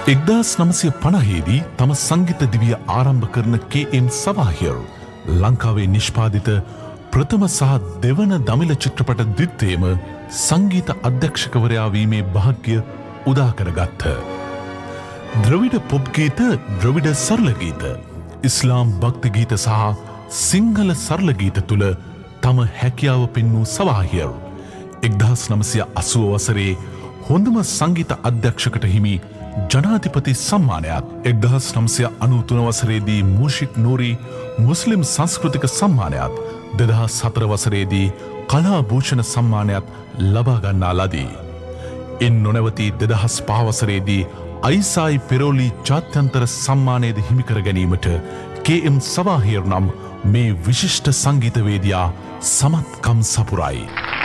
1950දී තම සංගීත දිවිය ආරම්භ කරන KM සවාහිර් ලංකාවේ නිෂ්පාදිත ප්‍රථම සහ දෙවන දමිළ චිත්‍රපට දිත්තේම සංගීත අධ්‍යක්ෂකවරයා වීමේ භාග්‍ය උදා කරගත්හ. ද්‍රවිඩ පොප් ගීත, ද්‍රවිඩ සරල ගීත, ඉස්ලාම් භක්ති ගීත සහ සිංහල සරල ගීත තුළ තම හැකියාව පෙන්වූ සවාහිර් 1980 වසරේ හොඳම සංගීත අධ්‍යක්ෂකට හිමි ජනාධිපති සම්මානයත්, 1993 වසරේදී මුෂික් නූරි මුස්ලිම් සංස්කෘතික සම්මානයත්, 2004 වසරේදී කලා භූෂණ සම්මානයත් ලබා ගන්නා ලදී. ඉන් නොනැවති 2005 වසරේදී අයිසායි පෙරෝලි ජාත්‍යන්තර සම්මානයද හිමිකර ගැනීමට KM සවාහිර් නම් මේ විශිෂ්ට සංගීතවේදියා සමත්කම් සපුරයි.